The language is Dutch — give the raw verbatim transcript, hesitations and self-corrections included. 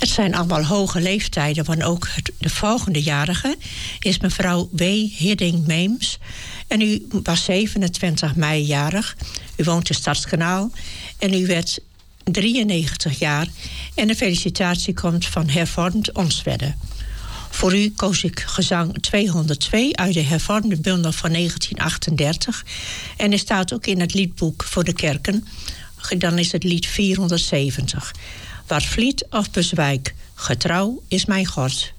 Het zijn allemaal hoge leeftijden, want ook het, de volgende jarige is mevrouw W. Hidding-Meems. En u was zevenentwintig mei jarig. U woont in Stadskanaal en u werd drieënnegentig jaar. En de felicitatie komt van Hervormd Onstwedde. Voor u koos ik gezang tweehonderdtwee uit de hervormde bundel van negentien achtendertig. En er staat ook in het liedboek voor de kerken. Dan is het lied vierhonderdzeventig. Wat vliet of bezwijk, getrouw is mijn God.